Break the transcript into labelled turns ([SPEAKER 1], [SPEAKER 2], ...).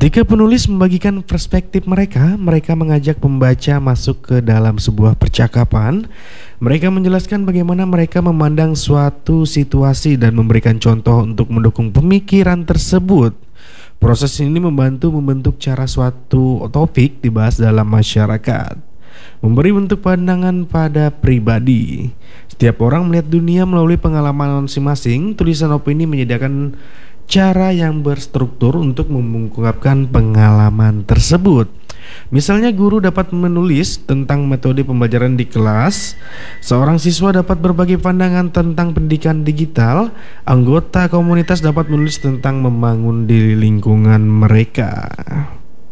[SPEAKER 1] Ketika penulis membagikan perspektif mereka, mereka mengajak pembaca masuk ke dalam sebuah percakapan. Mereka menjelaskan bagaimana mereka memandang suatu situasi dan memberikan contoh untuk mendukung pemikiran tersebut. Proses ini membantu membentuk cara suatu topik dibahas dalam masyarakat, memberi bentuk pandangan pada pribadi. Setiap orang melihat dunia melalui pengalaman masing-masing. Tulisan opini menyediakan cara yang berstruktur untuk mengungkapkan pengalaman tersebut. Misalnya guru dapat menulis tentang metode pembelajaran di kelas, seorang siswa dapat berbagi pandangan tentang pendidikan digital, anggota komunitas dapat menulis tentang membangun di lingkungan mereka.